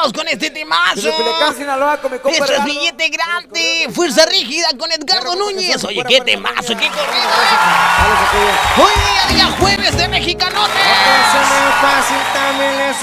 Vámonos con este temazo. Desde Culiacán, Sinaloa, con mi compa Esto es Ricardo. billete grande. Fuerza rígida con Edgardo Núñez. Oye, qué temazo, qué corrido. Hoy día jueves de Mexicanote. Se me fácil también les